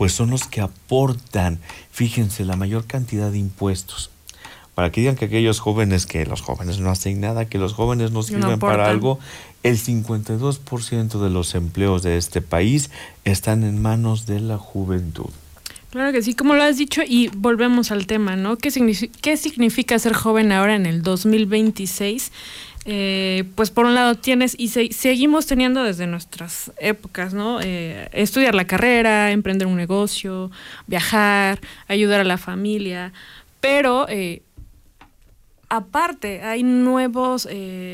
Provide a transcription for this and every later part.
pues son los que aportan, fíjense, la mayor cantidad de impuestos. Para que digan que aquellos jóvenes, que los jóvenes no hacen nada, que los jóvenes no sirven para algo, el 52% de los empleos de este país están en manos de la juventud. Claro que sí, como lo has dicho, y volvemos al tema, ¿no? ¿Qué significa ser joven ahora en el 2026? Pues por un lado tienes, y seguimos teniendo desde nuestras épocas, ¿no? Estudiar la carrera, emprender un negocio, viajar, ayudar a la familia, pero aparte hay nuevos,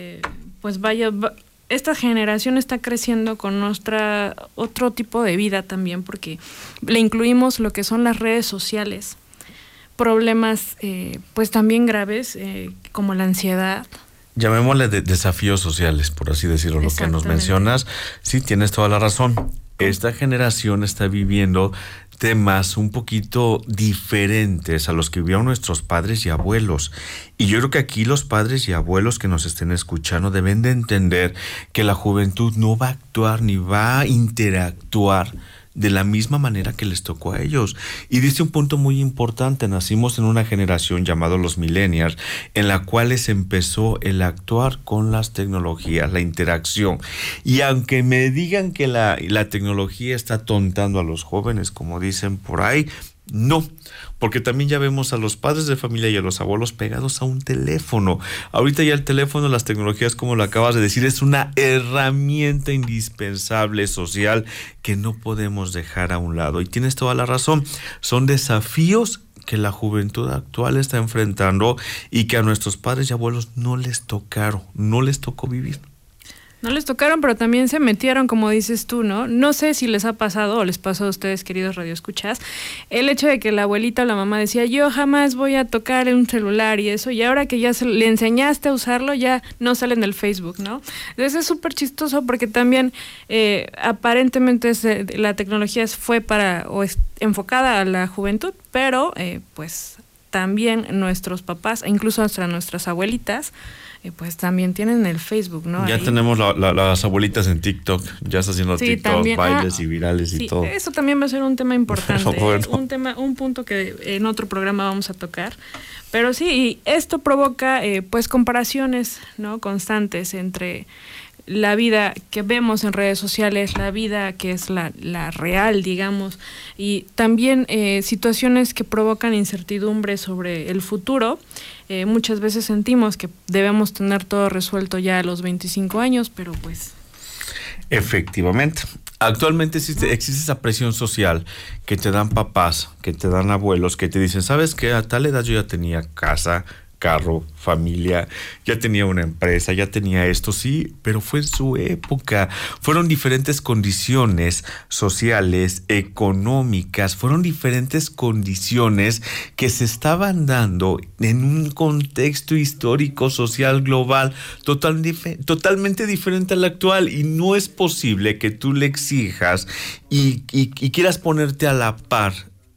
esta generación está creciendo con otro tipo de vida también, porque le incluimos lo que son las redes sociales, problemas pues también graves como la ansiedad. Llamémosle desafíos sociales, por así decirlo, lo que nos mencionas. Sí, tienes toda la razón. Esta generación está viviendo temas un poquito diferentes a los que vivieron nuestros padres y abuelos. Y yo creo que aquí los padres y abuelos que nos estén escuchando deben de entender que la juventud no va a actuar ni va a interactuar de la misma manera que les tocó a ellos. Y dice un punto muy importante: nacimos en una generación llamada los millennials, en la cual se empezó el actuar con las tecnologías, la interacción. Y aunque me digan que la tecnología está tontando a los jóvenes, como dicen por ahí, no, porque también ya vemos a los padres de familia y a los abuelos pegados a un teléfono. Ahorita ya el teléfono, las tecnologías, como lo acabas de decir, es una herramienta indispensable social que no podemos dejar a un lado. Y tienes toda la razón, son desafíos que la juventud actual está enfrentando y que a nuestros padres y abuelos no les tocó vivir. No les tocaron, pero también se metieron, como dices tú, ¿no? No sé si les ha pasado o les pasó a ustedes, queridos radioescuchas, el hecho de que la abuelita o la mamá decía, yo jamás voy a tocar un celular y eso, y ahora que ya le enseñaste a usarlo, ya no salen del Facebook, ¿no? Entonces es súper chistoso porque también aparentemente la tecnología fue enfocada a la juventud, pero pues también nuestros papás, e incluso hasta nuestras abuelitas, pues también tienen el Facebook, ¿no? Ya ahí tenemos las abuelitas en TikTok, ya está haciendo TikTok, también, bailes y virales y todo. Eso también va a ser un tema importante, un punto que en otro programa vamos a tocar. Pero sí, y esto provoca pues comparaciones, ¿no? Constantes entre la vida que vemos en redes sociales, la vida que es la real, digamos, y también situaciones que provocan incertidumbre sobre el futuro. Muchas veces sentimos que debemos tener todo resuelto ya a los 25 años, pero pues... Efectivamente. Actualmente existe esa presión social que te dan papás, que te dan abuelos, que te dicen, ¿sabes qué? A tal edad yo ya tenía casa, carro, familia, ya tenía una empresa, ya tenía esto, sí, pero fue en su época. Fueron diferentes condiciones sociales, económicas, fueron diferentes condiciones que se estaban dando en un contexto histórico, social, global, totalmente diferente al actual, y no es posible que tú le exijas y quieras ponerte a la par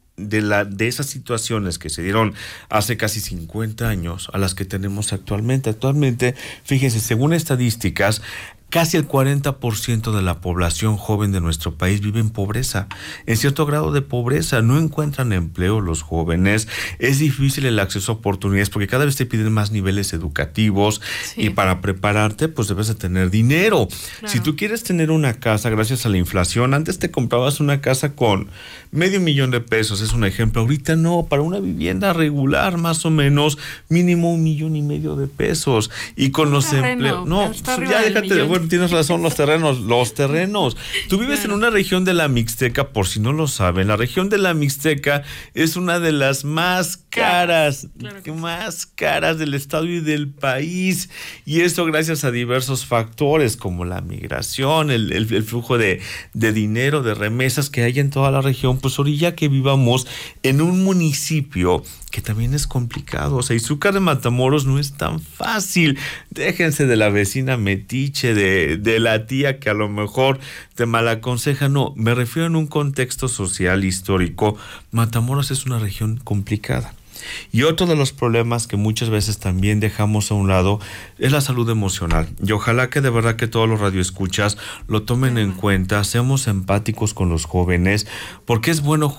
de esas situaciones que se dieron hace casi 50 años a las que tenemos actualmente. Actualmente, fíjense, según estadísticas, casi el 40% de la población joven de nuestro país vive en pobreza, en cierto grado de pobreza. No encuentran empleo los jóvenes, es difícil el acceso a oportunidades porque cada vez te piden más niveles educativos, sí. Y para prepararte pues debes de tener dinero. Claro. Si tú quieres tener una casa, gracias a la inflación, antes te comprabas una casa con $500,000 de pesos, es un ejemplo. Ahorita no, para una vivienda regular más o menos mínimo $1,500,000 de pesos, y con los empleos, no, ya déjate de, bueno, tienes razón, los terrenos. Tú vives en una región de la Mixteca, por si no lo saben, la región de la Mixteca es una de las más caras, más caras del estado y del país, y esto gracias a diversos factores como la migración, el flujo de dinero, de remesas que hay en toda la región. Pues orilla que vivamos en un municipio que también es complicado. O sea, Izúcar de Matamoros no es tan fácil. Déjense de la vecina metiche, de la tía que a lo mejor te malaconseja. No, me refiero en un contexto social, histórico. Matamoros es una región complicada. Y otro de los problemas que muchas veces también dejamos a un lado es la salud emocional. Y ojalá que de verdad que todos los radioescuchas lo tomen en cuenta, seamos empáticos con los jóvenes, porque es bueno